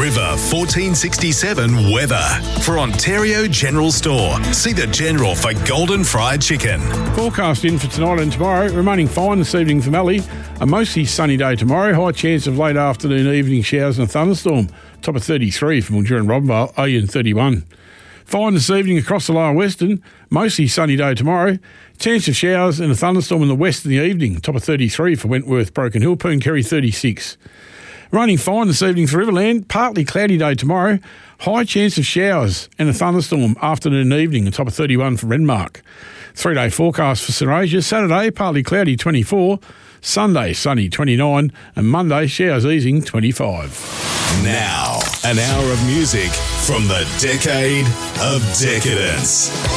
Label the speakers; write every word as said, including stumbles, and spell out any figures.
Speaker 1: River fourteen sixty-seven weather. For Ontario General Store, see the General for golden fried chicken.
Speaker 2: Forecast in for tonight and tomorrow. Remaining fine this evening for Mallee. A mostly sunny day tomorrow. High chance of late afternoon, evening showers and a thunderstorm. Top of thirty-three for Mildura and Robinvale. Oyen thirty-one. Fine this evening across the lower western. Mostly sunny day tomorrow. Chance of showers and a thunderstorm in the west in the evening. Top of thirty-three for Wentworth, Broken Hill, Pooncarry thirty-six. Raining fine this evening for Riverland. Partly cloudy day tomorrow. High chance of showers and a thunderstorm afternoon and evening. Top of thirty-one for Renmark. Three-day forecast for St Asia. Saturday, partly cloudy twenty-four. Sunday, sunny twenty-nine. And Monday, showers easing twenty-five.
Speaker 1: Now, an hour of music from the decade of decadence.